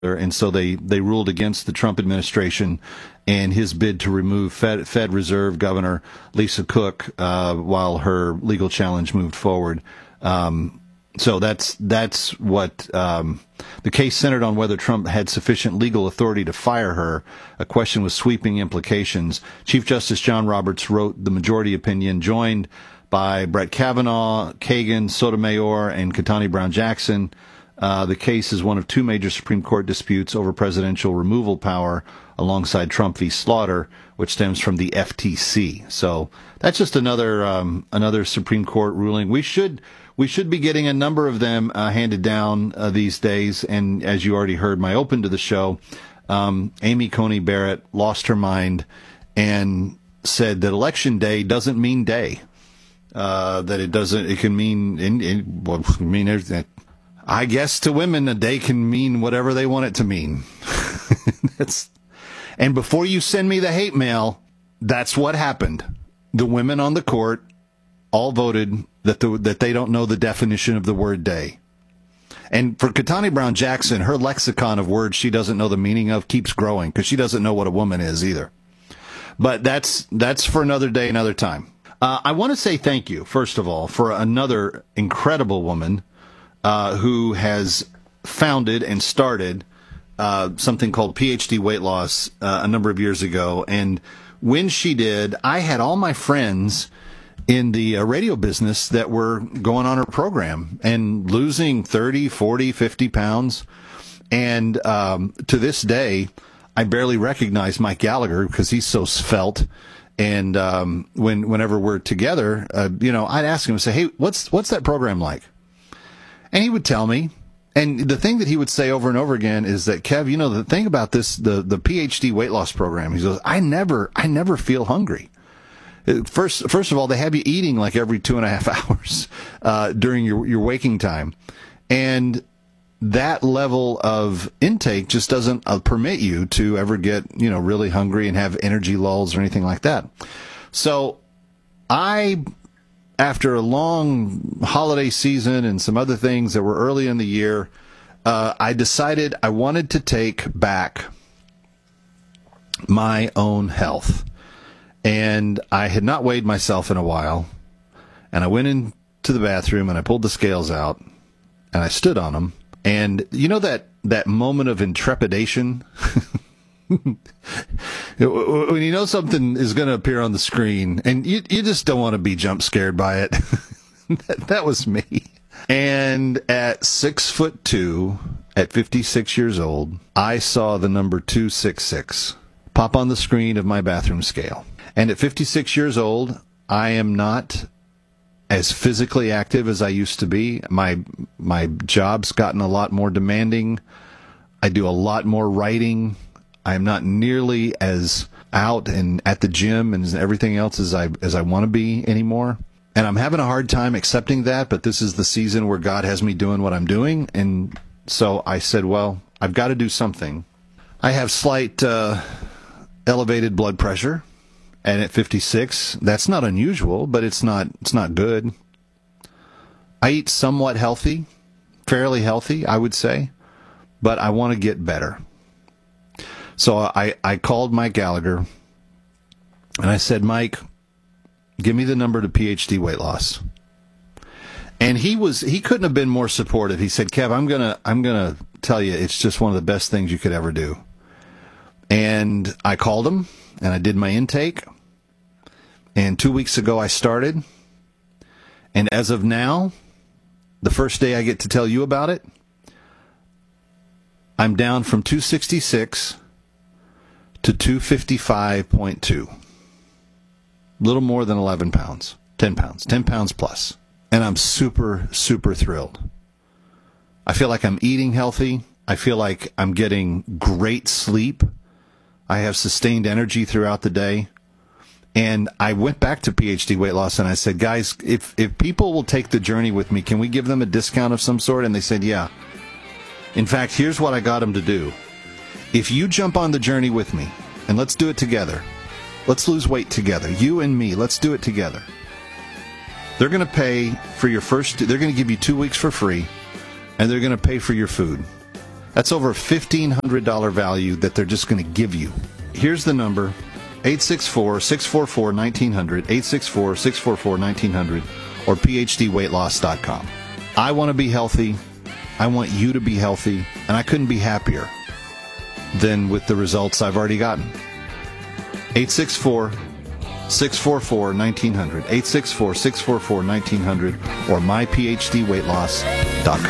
and so they ruled against the Trump administration and his bid to remove Fed Reserve Governor Lisa Cook while her legal challenge moved forward. So that's what the case centered on, whether Trump had sufficient legal authority to fire her, a question with sweeping implications. Chief Justice John Roberts wrote the majority opinion, joined by Brett Kavanaugh, Kagan, Sotomayor, and Ketanji Brown Jackson. The case is one of two major Supreme Court disputes over presidential removal power alongside Trump v. Slaughter, which stems from the FTC. So that's just another Supreme Court ruling. We should be getting a number of them handed down these days. And as you already heard, my open to the show, Amy Coney Barrett lost her mind and said that Election Day doesn't mean day. It can mean everything. I guess to women, a day can mean whatever they want it to mean. And before you send me the hate mail, that's what happened. The women on the court all voted that they don't know the definition of the word day. And for Ketanji Brown Jackson, her lexicon of words she doesn't know the meaning of keeps growing because she doesn't know what a woman is either. But that's for another day, another time. I want to say thank you, first of all, for another incredible woman who has founded and started something called PhD Weight Loss a number of years ago. And when she did, I had all my friends in the radio business that were going on her program and losing 30, 40, 50 pounds. And to this day, I barely recognize Mike Gallagher because he's so svelte. And whenever we're together, I'd ask him and say, hey, what's that program like? And he would tell me. And the thing that he would say over and over again is that, Kev, the thing about this, the PhD weight loss program, he goes, I never feel hungry. First of all, they have you eating like every 2.5 hours during your waking time. And that level of intake just doesn't permit you to ever get, really hungry and have energy lulls or anything like that. So after a long holiday season and some other things that were early in the year, I decided I wanted to take back my own health. And I had not weighed myself in a while. And I went into the bathroom and I pulled the scales out and I stood on them. And that moment of intrepidation when you know something is going to appear on the screen and you just don't want to be jump scared by it. That was me. And at 6'2", at 56 years old, I saw the number 266 pop on the screen of my bathroom scale. And at 56 years old, I am not as physically active as I used to be. My job's gotten a lot more demanding. I do a lot more writing. I'm not nearly as out and at the gym and everything else as I want to be anymore. And I'm having a hard time accepting that, but this is the season where God has me doing what I'm doing. And so I said, well, I've got to do something. I have slight elevated blood pressure. And at 56, that's not unusual, but it's not good. I eat somewhat healthy, fairly healthy, I would say, but I want to get better. So I called Mike Gallagher, and I said, Mike, give me the number to PhD weight loss. And he couldn't have been more supportive. He said, Kev, I'm gonna tell you, it's just one of the best things you could ever do. And I called him, and I did my intake. And 2 weeks ago, I started. And as of now, the first day I get to tell you about it, I'm down from 266 to 255.2. A little more than 11 pounds, 10 pounds plus. And I'm super, super thrilled. I feel like I'm eating healthy. I feel like I'm getting great sleep. I have sustained energy throughout the day. And I went back to PhD weight loss and I said, guys, if people will take the journey with me, can we give them a discount of some sort? And they said, yeah. In fact, here's what I got them to do. If you jump on the journey with me, and let's do it together. Let's lose weight together. You and me, let's do it together. They're going to pay for your they're going to give you 2 weeks for free, and they're going to pay for your food. That's over a $1,500 value that they're just going to give you. Here's the number, 864-644-1900, 864-644-1900, or PhDweightloss.com. I want to be healthy. I want you to be healthy, and I couldn't be happier than with the results I've already gotten. 864-644-1900, 864-644-1900, or myPhDweightloss.com.